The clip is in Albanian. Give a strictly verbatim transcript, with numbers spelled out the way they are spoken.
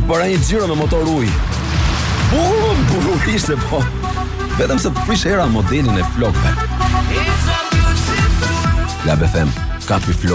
bëra një xhiro me motor ujë. Bukur, bukur ishte po. Vetëm se të prish era modelin e flokëve. Klab F M, kapi flokë.